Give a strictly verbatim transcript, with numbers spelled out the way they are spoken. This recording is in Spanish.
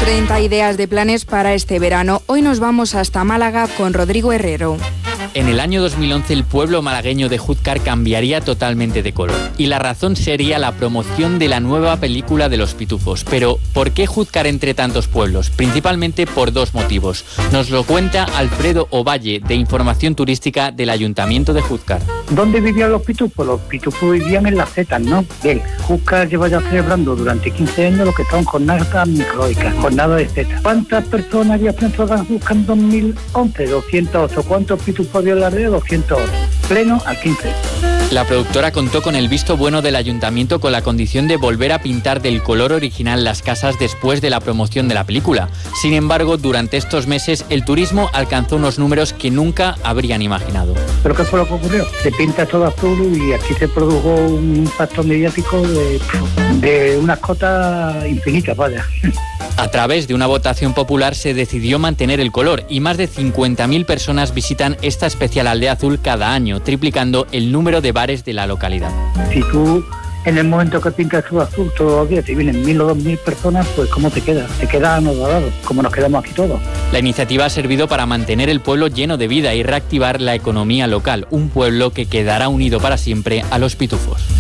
treinta ideas de planes para este verano. Hoy nos vamos hasta Málaga con Rodrigo Herrero. En el año dos mil once el pueblo malagueño de Júzcar cambiaría totalmente de color. Y la razón sería la promoción de la nueva película de los Pitufos. Pero, ¿por qué Júzcar entre tantos pueblos? Principalmente por dos motivos. Nos lo cuenta Alfredo Ovalle, de Información Turística del Ayuntamiento de Júzcar. ¿Dónde vivían los pitufos? Los pitufos vivían en las setas, ¿no? Bien, Júzcar lleva ya celebrando durante quince años lo que son jornadas microicas, jornadas de setas. ¿Cuántas personas había pensado en Júzcar en dos mil once? doscientos ocho. ¿Cuántos pitufos había en la red? doscientos ocho. Pleno al quince. La productora contó con el visto bueno del ayuntamiento con la condición de volver a pintar del color original las casas después de la promoción de la película. Sin embargo, durante estos meses el turismo alcanzó unos números que nunca habrían imaginado. ¿Pero qué fue lo que ocurrió? Se pinta todo azul y aquí se produjo un impacto mediático de, de unas cotas infinitas, vaya. A través de una votación popular se decidió mantener el color y más de cincuenta mil personas visitan esta especial aldea azul cada año, triplicando el número de bares de la localidad. Si tú en el momento que pintas tu azul todos los días te vienen mil o dos mil personas, pues ¿cómo te queda? Te queda anodado, como nos quedamos aquí todos. La iniciativa ha servido para mantener el pueblo lleno de vida y reactivar la economía local, un pueblo que quedará unido para siempre a los Pitufos.